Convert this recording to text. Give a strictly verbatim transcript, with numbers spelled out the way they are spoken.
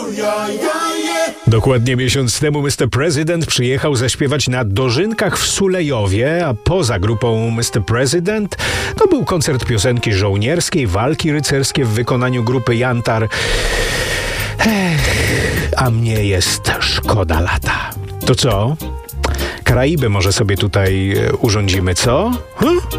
Dokładnie miesiąc temu mister President przyjechał zaśpiewać na Dożynkach w Sulejowie, a poza grupą mister President to był koncert piosenki żołnierskiej, walki rycerskie w wykonaniu grupy Jantar. Ech, a mnie jest szkoda lata. To co? Karaiby może sobie tutaj urządzimy, co? Hm?